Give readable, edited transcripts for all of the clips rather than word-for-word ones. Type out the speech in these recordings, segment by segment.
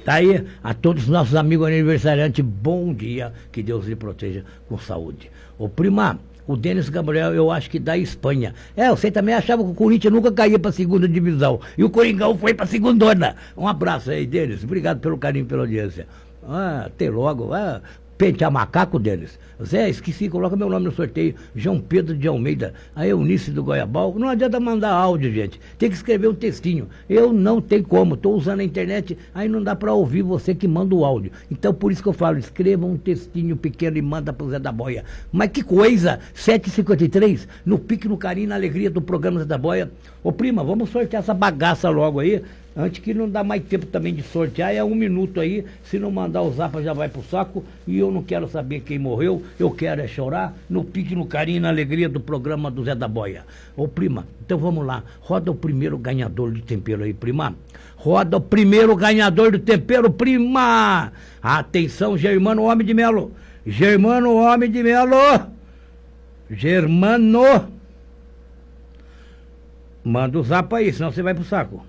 Tá aí, a todos os nossos amigos aniversariantes, bom dia, que Deus lhe proteja com saúde. Ô prima, o Denis Gabriel, eu acho que da Espanha. Você também achava que o Corinthians nunca caía pra segunda divisão. E o Coringão foi pra segundona. Um abraço aí, Denis. Obrigado pelo carinho, pela audiência. Até logo. Pentear macaco, Denis. Zé, esqueci, coloca meu nome no sorteio. João Pedro de Almeida, a Eunice do Goiabal. Não adianta mandar áudio, gente. Tem que escrever um textinho. Eu não tenho como. Estou usando a internet, aí não dá para ouvir você que manda o áudio. Então, por isso que eu falo, escreva um textinho pequeno e manda pro Zé da Boia. Mas que coisa! 7h53, no pique, no carinho, na alegria do programa Zé da Boia. Ô, prima, vamos sortear essa bagaça logo aí. Antes que não dá mais tempo também de sortear, é 1 minuto aí, se não mandar o zapa já vai pro saco, e eu não quero saber quem morreu, eu quero é chorar no pique, no carinho, na alegria do programa do Zé da Boia. Ô prima, então vamos lá, roda o primeiro ganhador do tempero aí, prima. Roda o primeiro ganhador do tempero, prima. Atenção, Germano Homem de Melo. Germano Homem de Melo. Germano. Manda o zapa aí, senão você vai pro saco.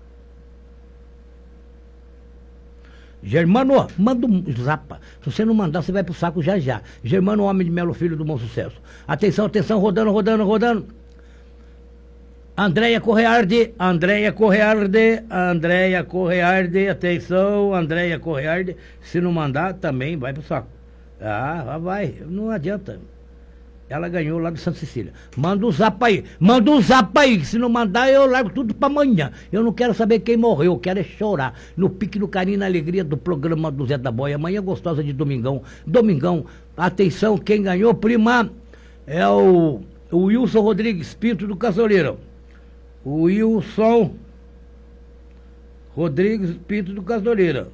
Germano, manda um zapa. Se você não mandar, você vai pro saco já já. Germano Homem de Melo, filho do Bom Sucesso. Atenção, atenção, rodando, rodando, rodando. Andréia Correarde, Andréia Correarde, Andréia Correarde, atenção, Andréia Correarde. Se não mandar, também vai pro saco. Vai, não adianta. Ela ganhou lá de Santa Cecília. Manda um zap aí, manda um zap aí. Se não mandar, eu largo tudo pra amanhã. Eu não quero saber quem morreu, eu quero é chorar. No pique, no carinho, na alegria do programa do Zé da Boia. Amanhã gostosa de domingão. Domingão, atenção, quem ganhou, prima, é o Wilson Rodrigues Pinto do Casoleiro. O Wilson Rodrigues Pinto do Casoleiro.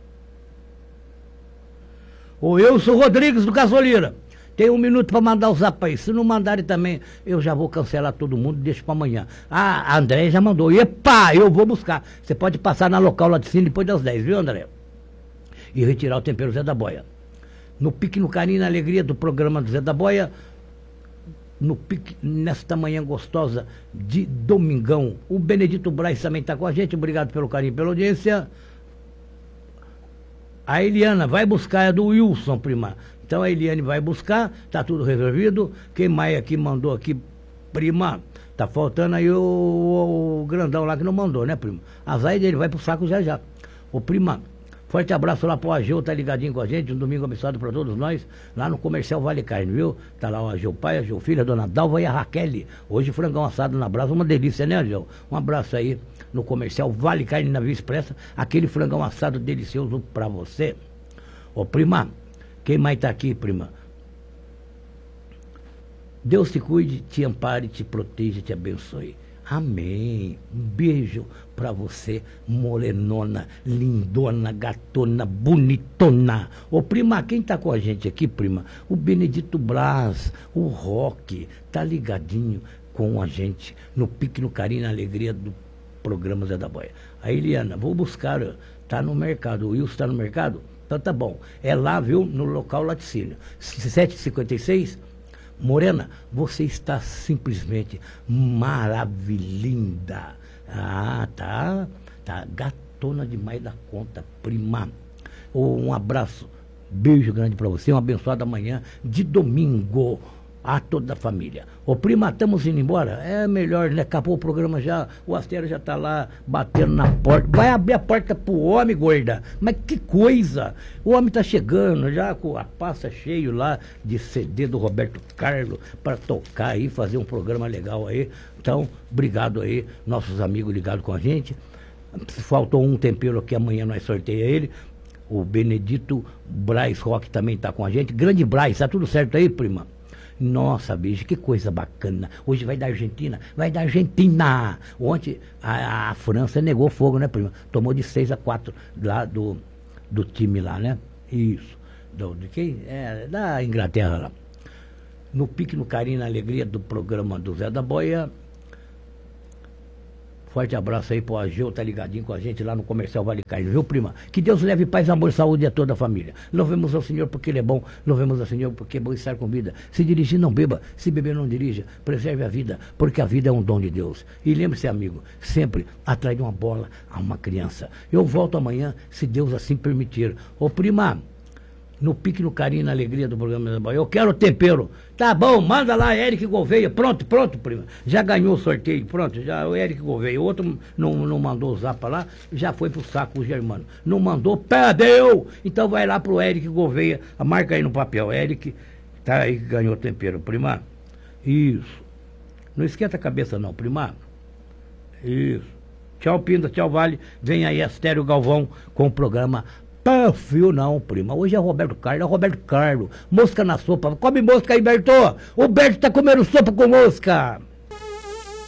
O Wilson Rodrigues do Casoleiro. Tem 1 minuto para mandar o zap aí. Se não mandarem também, eu já vou cancelar todo mundo e deixo para amanhã. A André já mandou. Epa, eu vou buscar. Você pode passar na local laticínio depois das 10, viu, André? E retirar o tempero Zé da Boia. No pique, no carinho, na alegria do programa do Zé da Boia. No pique, nesta manhã gostosa de domingão. O Benedito Braz também está com a gente. Obrigado pelo carinho e pela audiência. A Eliana vai buscar, é do Wilson, prima. Então a Eliane vai buscar, tá tudo resolvido. Quem mais aqui mandou aqui, prima? Tá faltando aí o grandão lá que não mandou, né, prima? A Zaide, ele vai pro saco já já. Ô, prima, forte abraço lá pro Ageu, tá ligadinho com a gente. Um domingo abençoado pra todos nós, lá no Comercial Vale Carne, viu? Tá lá o Ageu pai, a Ageu filha, a dona Dalva e a Raquel. Hoje frangão assado na brasa, uma delícia, né, Ageu? Um abraço aí no Comercial Vale Carne na Via Expressa, aquele frangão assado delicioso pra você. Ô, prima, quem mais tá aqui, prima? Deus te cuide, te ampare, te proteja, te abençoe. Amém. Um beijo pra você, morenona, lindona, gatona, bonitona. Ô, prima, quem tá com a gente aqui, prima? O Benedito Braz, o Roque, tá ligadinho com a gente no pique, no carinho, na alegria do programa Zé da Boia. A Eliana, vou buscar, tá no mercado. O Wilson tá no mercado? Então tá bom. É lá, viu? No local laticínio. 7h56. Morena, você está simplesmente maravilhinda. Tá gatona demais da conta, prima. Um abraço, beijo grande para você, uma abençoada manhã de domingo a toda a família. Ô, prima, estamos indo embora? É melhor, né? Acabou o programa já, o Astero já tá lá batendo na porta. Vai abrir a porta pro homem, gorda. Mas que coisa! O homem tá chegando já com a pasta cheio lá de CD do Roberto Carlos para tocar aí, fazer um programa legal aí. Então, obrigado aí, nossos amigos ligados com a gente. Faltou um tempero aqui, amanhã nós sorteia ele. O Benedito Braz Roque também tá com a gente. Grande Braz, tá tudo certo aí, prima? Nossa, bicho, que coisa bacana. Hoje vai da Argentina, vai da Argentina. Ontem a França negou fogo, né, prima? Tomou de 6-4 lá do time lá, né? Isso. De quem? Da Inglaterra lá. No pique, no carinho, na alegria do programa do Zé da Boia. Forte abraço aí pro Ageu, tá ligadinho com a gente lá no Comercial Vale Caio, viu, prima? Que Deus leve paz, amor e saúde a toda a família. Louvemos ao Senhor porque Ele é bom, louvemos ao Senhor porque é bom estar com vida. Se dirigir, não beba, se beber, não dirija. Preserve a vida, porque a vida é um dom de Deus. E lembre-se, amigo, sempre atrás de uma bola a uma criança. Eu volto amanhã, se Deus assim permitir. Ô, prima, no pique, no carinho, na alegria do programa da Bahia. Eu quero tempero. Tá bom, manda lá, Eric Gouveia. Pronto, prima. Já ganhou o sorteio, pronto. Já o Eric Gouveia. O outro não mandou o zap lá, já foi pro saco o Germano. Não mandou, perdeu! Então vai lá pro Eric Gouveia. Marca aí no papel. Eric, tá aí que ganhou tempero. Prima, isso. Não esquenta a cabeça não, prima. Isso. Tchau, Pinda, tchau, Vale. Vem aí Estéreo Galvão com o programa Perfil não, prima. Hoje é Roberto Carlos. Mosca na sopa. Come mosca aí, Berto. O Berto tá comendo sopa com mosca.